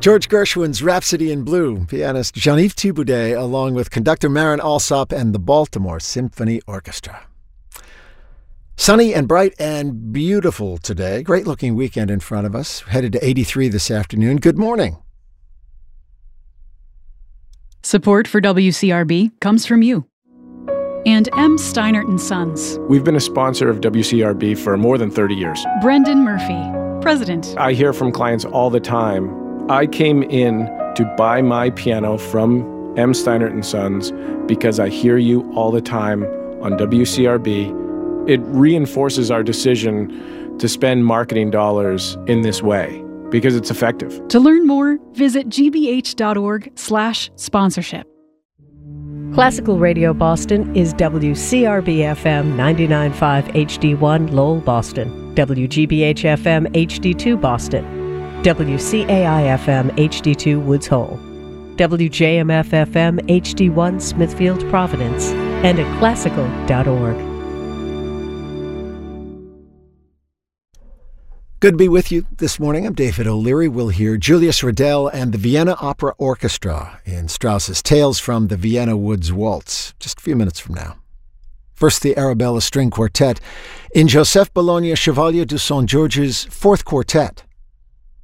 George Gershwin's Rhapsody in Blue, pianist Jean-Yves Thibaudet, along with conductor Marin Alsop and the Baltimore Symphony Orchestra. Sunny and bright and beautiful today. Great-looking weekend in front of us. Headed to 83 this afternoon. Good morning. Support for WCRB comes from you. And M. Steinert & Sons. We've been a sponsor of WCRB for more than 30 years. Brendan Murphy, President. I hear from clients all the time, I came in to buy my piano from M. Steinert & Sons because I hear you all the time on WCRB. It reinforces our decision to spend marketing dollars in this way because it's effective. To learn more, visit gbh.org/sponsorship. Classical Radio Boston is WCRB-FM 99.5 HD1 Lowell, Boston, WGBH-FM HD2 Boston, WCAI-FM HD2 Woods Hole, WJMF-FM HD1 Smithfield, Providence, and at classical.org. Good to be with you this morning. I'm David O'Leary. We'll hear Julius Riddell and the Vienna Opera Orchestra in Strauss's Tales from the Vienna Woods Waltz, just a few minutes from now. First, the Arabella String Quartet in Joseph Bologna Chevalier de Saint George's Fourth Quartet.